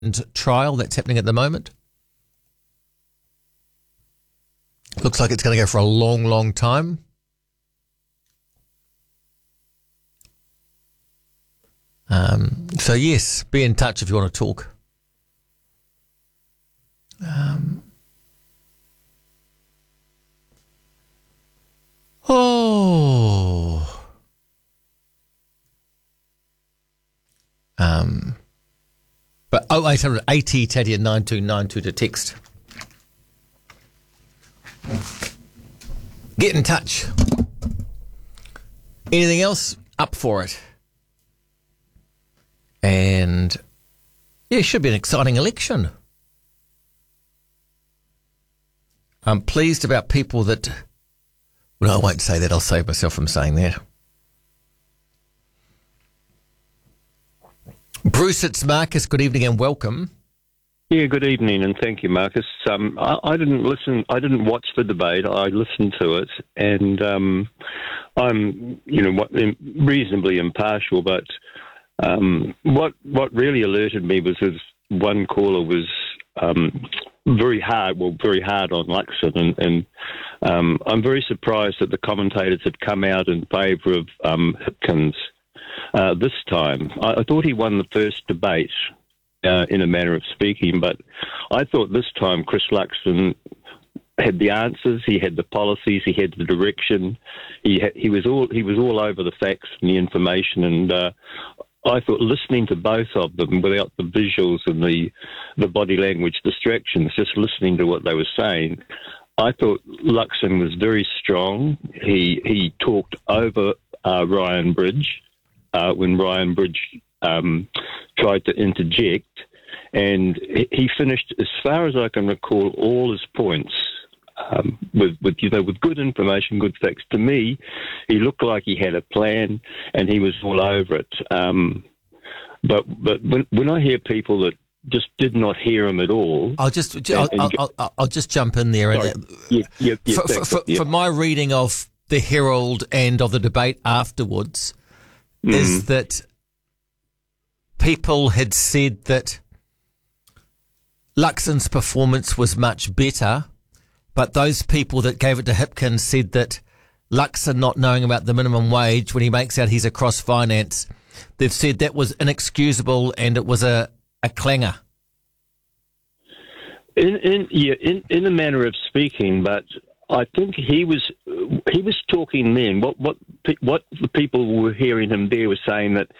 trial that's happening at the moment. Looks like it's going to go for a long, long time. So yes, be in touch if you want to talk. But 0800 80 Teddy and 9292 to text. Get in touch. Anything else? Up for it. And yeah, it should be an exciting election. I'm pleased about people that... Well, I won't say that. I'll save myself from saying that. Bruce, it's Marcus. Good evening and welcome. Yeah, good evening, and thank you, Marcus. I didn't listen. I didn't watch the debate. I listened to it, and I'm, reasonably impartial. But what really alerted me was one caller was very hard on Luxon, and I'm very surprised that the commentators had come out in favour of Hipkins this time. I thought he won the first debate. In a manner of speaking, but I thought this time Chris Luxon had the answers, he had the policies, he had the direction, he was all over the facts and the information, and I thought listening to both of them without the visuals and the body language distractions, just listening to what they were saying, I thought Luxon was very strong. He talked over Ryan Bridge when Ryan Bridge tried to interject, and he finished, as far as I can recall, all his points with good information, good facts. To me, he looked like he had a plan, and he was all over it. But when I hear people that just did not hear him at all, I'll just jump in there. For my reading of the Herald and of the debate afterwards, is that people had said that Luxon's performance was much better, but those people that gave it to Hipkins said that Luxon not knowing about the minimum wage when he makes out he's across finance, they've said that was inexcusable and it was a clanger. In a manner of speaking, but I think he was talking then. What the people who were hearing him there were saying that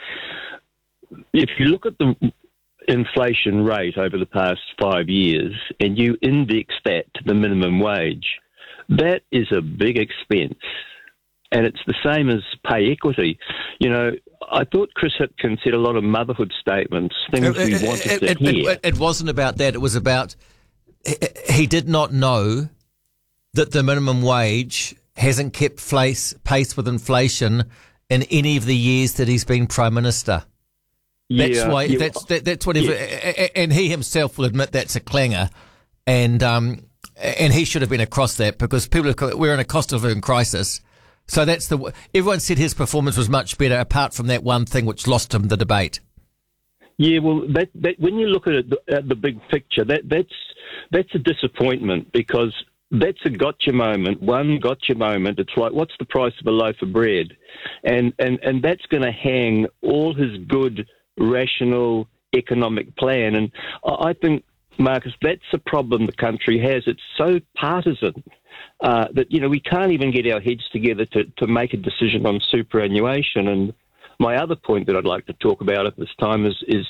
if you look at the inflation rate over the past 5 years and you index that to the minimum wage, that is a big expense. And it's the same as pay equity. I thought Chris Hipkins said a lot of motherhood statements, things we wanted to hear. It wasn't about that. It was about he did not know that the minimum wage hasn't kept pace with inflation in any of the years that he's been Prime Minister. That's why. That's what. And he himself will admit that's a clanger, and he should have been across that because we're in a cost of living crisis. So everyone said his performance was much better, apart from that one thing which lost him the debate. Yeah, well, that when you look at it, at the big picture, that's a disappointment because that's a gotcha moment. One gotcha moment. It's like, what's the price of a loaf of bread, and that's going to hang all his good, rational economic plan. And I think, Marcus, that's a problem the country has. It's so partisan that we can't even get our heads together to make a decision on superannuation. And my other point that I'd like to talk about at this time is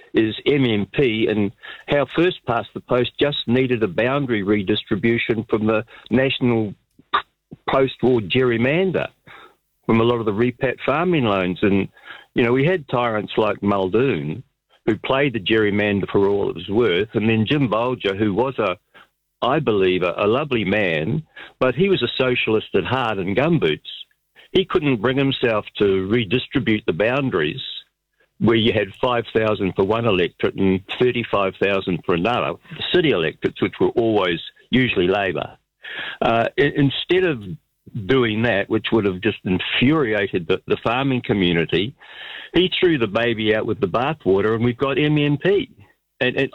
MMP and how First Past the Post just needed a boundary redistribution from the national post-war gerrymander, from a lot of the repat farming loans. And we had tyrants like Muldoon, who played the gerrymander for all it was worth, and then Jim Bolger, who was I believe, a lovely man, but he was a socialist at heart and gumboots. He couldn't bring himself to redistribute the boundaries where you had 5,000 for one electorate and 35,000 for another, city electorates, which were always usually Labor. Instead of doing that, which would have just infuriated the farming community, he threw the baby out with the bathwater, and we've got MMP. and